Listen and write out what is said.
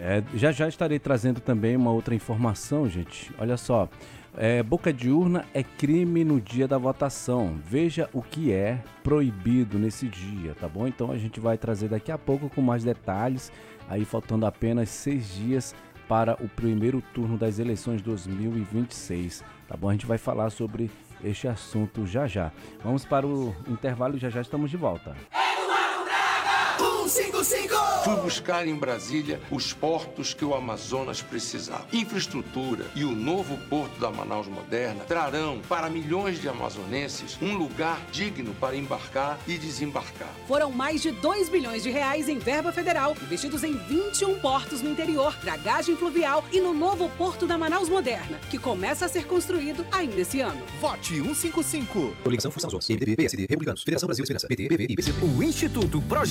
Já já estarei trazendo também uma outra informação, gente. Olha só, boca de urna é crime no dia da votação. Veja o que é proibido nesse dia, tá bom? Então a gente vai trazer daqui a pouco com mais detalhes, aí faltando apenas 6 dias para o primeiro turno das eleições 2026, tá bom? A gente vai falar sobre este assunto já já. Vamos para o intervalo e já já estamos de volta. 155! Fui buscar em Brasília os portos que o Amazonas precisava. Infraestrutura e o novo porto da Manaus Moderna trarão para milhões de amazonenses um lugar digno para embarcar e desembarcar. Foram mais de 2 bilhões de reais em verba federal, investidos em 21 portos no interior, dragagem fluvial e no novo porto da Manaus Moderna, que começa a ser construído ainda esse ano. Vote 155. Coligação Força Amazonas. MDB, PSD, Republicanos, Federação Brasil Esperança, PT, PV e PCB. O Instituto Projeto